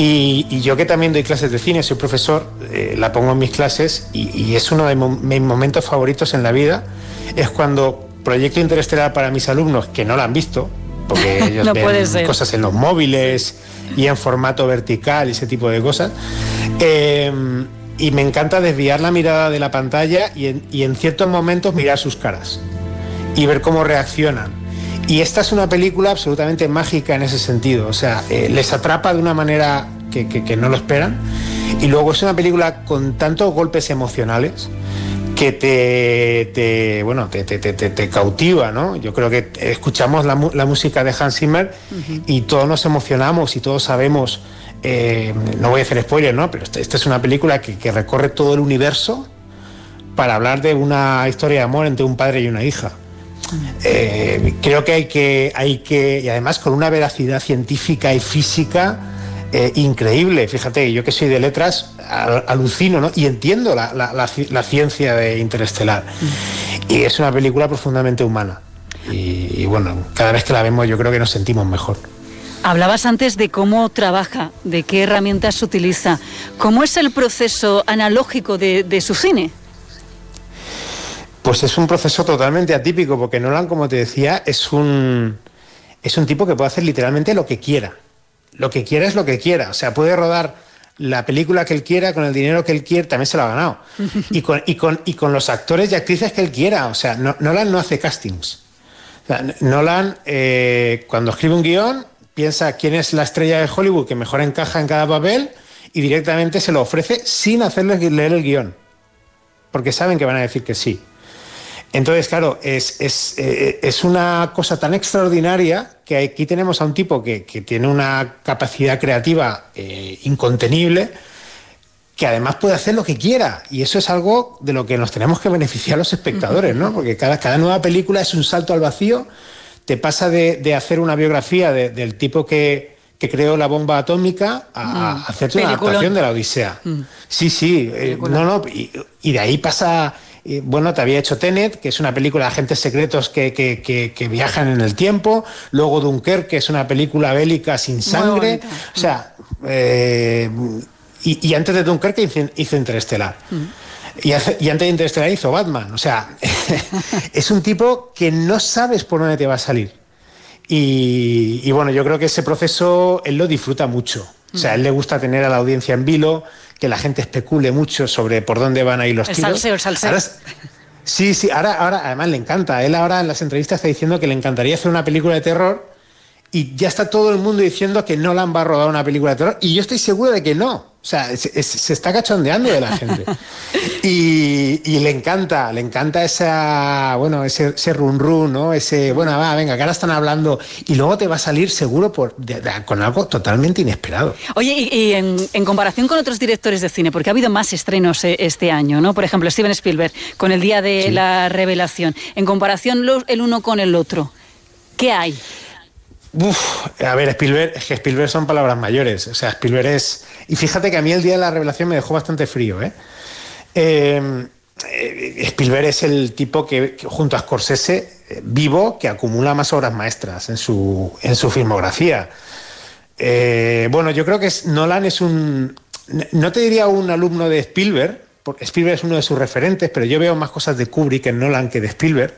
Y yo que también doy clases de cine, soy profesor, la pongo en mis clases y es uno de mis momentos favoritos en la vida, es cuando proyecto Interestelar para mis alumnos que no la han visto, porque ellos no ven cosas en los móviles y en formato vertical y ese tipo de cosas. Y me encanta desviar la mirada de la pantalla y en ciertos momentos mirar sus caras y ver cómo reaccionan. Y esta es una película absolutamente mágica en ese sentido. O sea, les atrapa de una manera que no lo esperan. Y luego es una película con tantos golpes emocionales que te cautiva, ¿no? Yo creo que escuchamos la música de Hans Zimmer y todos nos emocionamos y todos sabemos, no voy a hacer spoiler, ¿no? Pero esta es una película que recorre todo el universo para hablar de una historia de amor entre un padre y una hija. Creo que hay que, y además con una veracidad científica y física increíble. Fíjate, yo que soy de letras alucino, ¿no? Y entiendo la ciencia de Interestelar. Y es una película profundamente humana. Y bueno, cada vez que la vemos yo creo que nos sentimos mejor. Hablabas antes de cómo trabaja, de qué herramientas utiliza. ¿Cómo es el proceso analógico de su cine? Pues es un proceso totalmente atípico, porque Nolan, como te decía, es un tipo que puede hacer literalmente lo que quiera. Lo que quiera es lo que quiera. O sea, puede rodar la película que él quiera, con el dinero que él quiere, también se lo ha ganado. Y con los actores y actrices que él quiera. O sea, Nolan no hace castings. O sea, Nolan, cuando escribe un guión, piensa quién es la estrella de Hollywood que mejor encaja en cada papel y directamente se lo ofrece sin hacerles leer el guión. Porque saben que van a decir que sí. Entonces, claro, es una cosa tan extraordinaria que aquí tenemos a un tipo que tiene una capacidad creativa incontenible, que además puede hacer lo que quiera. Y eso es algo de lo que nos tenemos que beneficiar los espectadores, ¿no? Porque cada nueva película es un salto al vacío. Te pasa de hacer una biografía del tipo que creó la bomba atómica a hacerte una adaptación de la Odisea. Sí, y de ahí pasa... Bueno, te había hecho Tenet, que es una película de agentes secretos que viajan en el tiempo. Luego Dunkerque, que es una película bélica sin sangre. O sea, y antes de Dunkerque hizo Interestelar. Y antes de Interestelar hizo Batman. O sea, es un tipo que no sabes por dónde te va a salir. Y bueno, yo creo que ese proceso él lo disfruta mucho. O sea, a él le gusta tener a la audiencia en vilo, que la gente especule mucho sobre por dónde van a ir los tiros. El salseo. Ahora, sí, ahora además le encanta. Él ahora en las entrevistas está diciendo que le encantaría hacer una película de terror y ya está todo el mundo diciendo que Nolan va a rodar una película de terror y yo estoy seguro de que no. O sea, se está cachondeando de la gente. Y le encanta esa, bueno, ese run, ¿no? Ese, bueno, venga, que ahora están hablando y luego te va a salir seguro con algo totalmente inesperado. Oye, y en comparación con otros directores de cine, porque ha habido más estrenos este año, ¿no? Por ejemplo, Steven Spielberg, con el Día de la Revelación. En comparación el uno con el otro, ¿qué hay? A ver, Spielberg son palabras mayores. O sea, Spielberg es... Y fíjate que a mí el Día de la Revelación me dejó bastante frío, Spielberg es el tipo que junto a Scorsese, vivo, que acumula más obras maestras en su filmografía. Bueno, yo creo que Nolan es no te diría un alumno de Spielberg, porque Spielberg es uno de sus referentes, pero yo veo más cosas de Kubrick en Nolan que de Spielberg.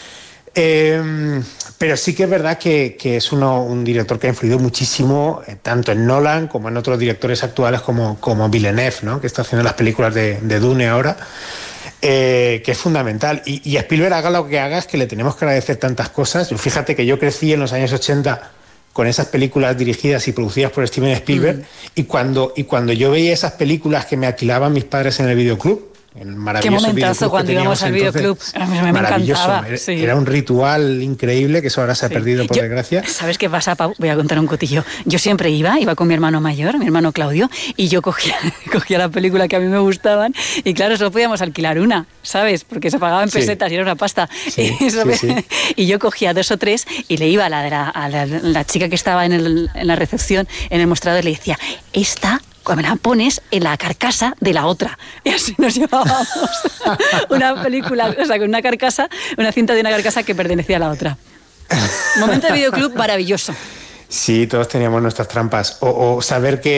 Pero sí que es verdad que es un director que ha influido muchísimo, tanto en Nolan como en otros directores actuales como Villeneuve, ¿no? Que está haciendo las películas de Dune ahora, que es fundamental. Y a Spielberg, haga lo que haga, es que le tenemos que agradecer tantas cosas. Fíjate que yo crecí en los años 80 con esas películas dirigidas y producidas por Steven Spielberg, y cuando yo veía esas películas que me alquilaban mis padres en el videoclub, el maravilloso. Qué momentazo cuando íbamos al videoclub. A mí me encantaba. Era un ritual increíble que eso ahora se ha perdido, por desgracia. ¿Sabes qué pasa, Pau? Voy a contar un cotillo. Yo siempre iba con mi hermano mayor, mi hermano Claudio, y yo cogía la película que a mí me gustaban, y claro, solo podíamos alquilar una, ¿sabes? Porque se pagaba en pesetas y era una pasta. Y yo cogía 2 o 3 y le iba a la chica que estaba en la recepción, en el mostrador, y le decía, esta... me la pones en la carcasa de la otra. Y así nos llevábamos una película, o sea, con una carcasa, una cinta de una carcasa que pertenecía a la otra. Momento de videoclub maravilloso. Sí, todos teníamos nuestras trampas. O saber que